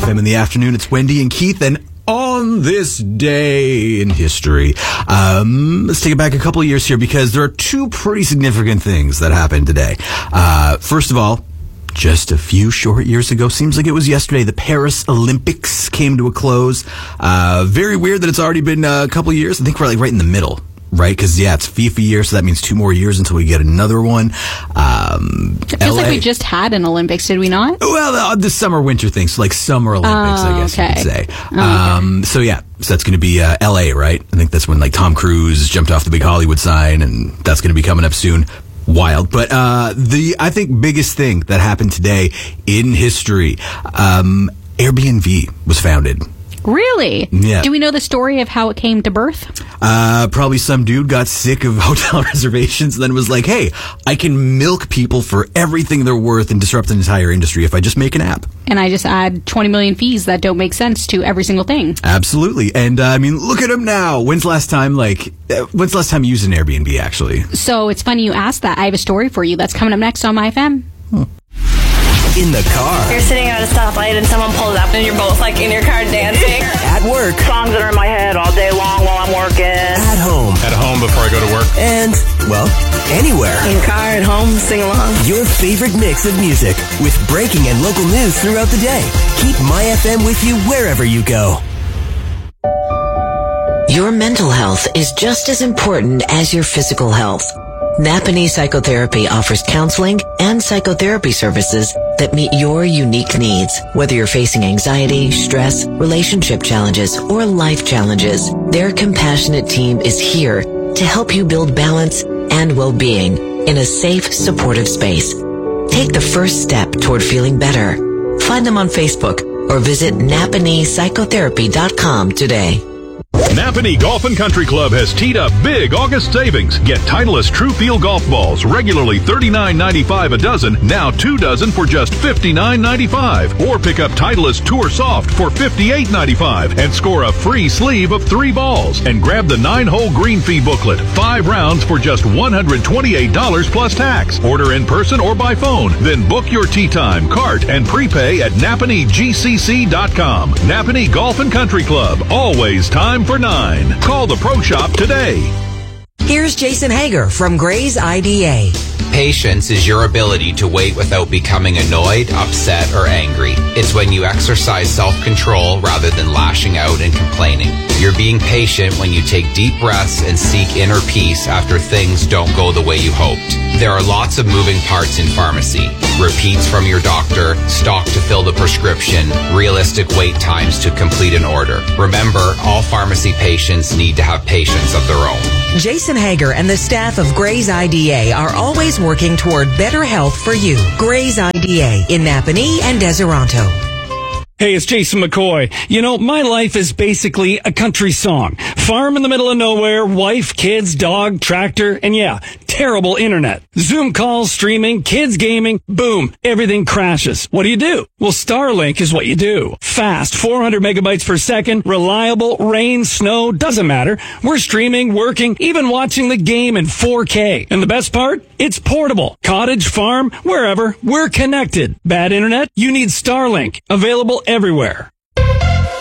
FM in the afternoon. It's Wendy and Keith, and on this day in history, let's take it back a couple of years here because there are two pretty significant things that happened today. First of all, just a few short years ago, seems like it was yesterday, the Paris Olympics came to a close. Very weird that it's already been a couple of years. I think we're like right in the middle. Right, because it's FIFA year, so that means 2 more years until we get another one. It feels like we just had an Olympics, did we not? Well, the summer-winter thing, so like Summer Olympics, I guess you could say. So that's going to be LA, right? I think that's when like Tom Cruise jumped off the big Hollywood sign, and that's going to be coming up soon. Wild. But I think biggest thing that happened today in history, Airbnb was founded. Really? Yeah. Do we know the story of how it came to birth? Probably some dude got sick of hotel reservations and then was like, hey, I can milk people for everything they're worth and disrupt an entire industry if I just make an app. And I just add 20 million fees that don't make sense to every single thing. Absolutely. And I mean, look at him now. When's the last time you used an Airbnb, actually? So it's funny you asked that. I have a story for you that's coming up next on MyFM. In the car. You're sitting at a stoplight and someone pulls up and you're both like in your car dancing. At work. Songs that are in my head all day long while I'm working. At home. At home before I go to work. And, well, anywhere. In your car, at home, sing along. Your favorite mix of music with breaking and local news throughout the day. Keep MyFM with you wherever you go. Your mental health is just as important as your physical health. Napanee Psychotherapy offers counseling and psychotherapy services that meet your unique needs. Whether you're facing anxiety, stress, relationship challenges, or life challenges, their compassionate team is here to help you build balance and well-being in a safe, supportive space. Take the first step toward feeling better. Find them on Facebook or visit NapaneePsychotherapy.com today. Napanee Golf and Country Club has teed up big August savings. Get Titleist True Feel golf balls, regularly $39.95 a dozen, now 2 dozen for just $59.95. Or pick up Titleist Tour Soft for $58.95 and score a free sleeve of 3 balls. And grab the 9-hole green fee booklet, 5 rounds for just $128 plus tax. Order in person or by phone. Then book your tee time, cart, and prepay at NapaneeGCC.com. Napanee Golf and Country Club. Always time for 9. Call the Pro Shop today. Here's Jason Hager from Gray's IDA. Patience is your ability to wait without becoming annoyed, upset, or angry. It's when you exercise self-control rather than lashing out and complaining. You're being patient when you take deep breaths and seek inner peace after things don't go the way you hoped. There are lots of moving parts in pharmacy. Repeats from your doctor, stock to fill the prescription, realistic wait times to complete an order. Remember, all pharmacy patients need to have patience of their own. Jason Hager and the staff of Gray's IDA are always working toward better health for you. Gray's IDA in Napanee and Deseronto. Hey, it's Jason McCoy. You know, my life is basically a country song. Farm in the middle of nowhere, wife, kids, dog, tractor, and yeah, terrible internet. Zoom calls, streaming, kids gaming, boom, everything crashes. What do? Well, Starlink is what you do. Fast, 400 megabytes per second, reliable, rain, snow, doesn't matter. We're streaming, working, even watching the game in 4K. And the best part? It's portable. Cottage, farm, wherever, we're connected. Bad internet? You need Starlink. Available everywhere.